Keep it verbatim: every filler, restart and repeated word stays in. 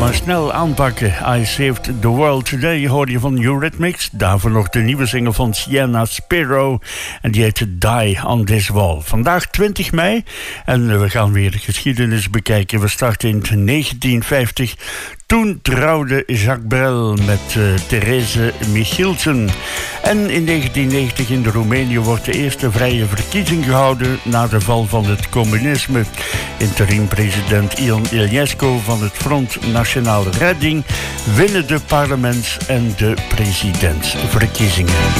maar snel aanpakken. I Saved the World Today hoor je van Eurythmics. Daarvoor nog de nieuwe single van Sienna Spiro. En die heet Die on This Wall. Vandaag twintig mei. En we gaan weer de geschiedenis bekijken. We starten in negentien vijftig. Toen trouwde Jacques Brel met uh, Therese Michielsen. En in negentien negentig in de Roemenië wordt de eerste vrije verkiezing gehouden na de val van het communisme. Interim-president Ion Iliescu van het Front Nationale Redding winnen de parlements- en de presidentsverkiezingen.